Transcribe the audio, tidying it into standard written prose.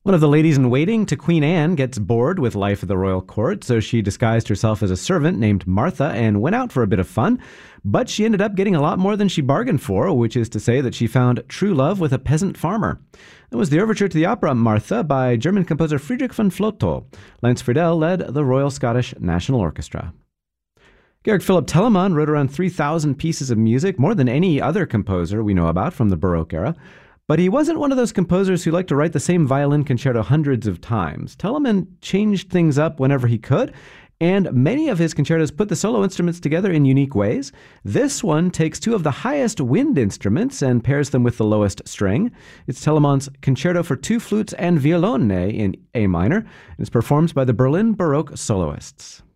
One of the ladies-in-waiting to Queen Anne gets bored with life at the royal court, so she disguised herself as a servant named Martha and went out for a bit of fun. But she ended up getting a lot more than she bargained for, which is to say that she found true love with a peasant farmer. That was the overture to the opera Martha by German composer Friedrich von Flotow. Lance Friedel led the Royal Scottish National Orchestra. Georg Philipp Telemann wrote around 3,000 pieces of music, more than any other composer we know about from the Baroque era. But he wasn't one of those composers who liked to write the same violin concerto hundreds of times. Telemann changed things up whenever he could, and many of his concertos put the solo instruments together in unique ways. This one takes two of the highest wind instruments and pairs them with the lowest string. It's Telemann's Concerto for Two Flutes and Violone in A minor, and it's performed by the Berlin Baroque Soloists.